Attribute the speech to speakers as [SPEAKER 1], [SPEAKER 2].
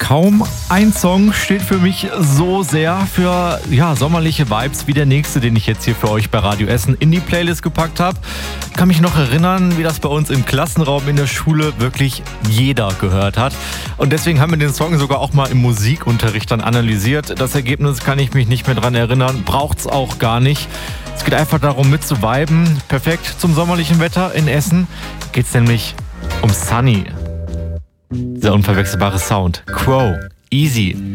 [SPEAKER 1] Kaum ein Song steht für mich so sehr für sommerliche Vibes wie der nächste, den ich jetzt hier für euch bei Radio Essen in die Playlist gepackt habe. Ich kann mich noch erinnern, wie das bei uns im Klassenraum in der Schule wirklich jeder gehört hat. Und deswegen haben wir den Song sogar auch mal im Musikunterricht dann analysiert. Das Ergebnis kann ich mich nicht mehr dran erinnern, braucht's auch gar nicht. Es geht einfach darum, mitzuviben. Perfekt zum sommerlichen Wetter in Essen geht's nämlich um Sunny. Der unverwechselbare Sound. Crow. Easy.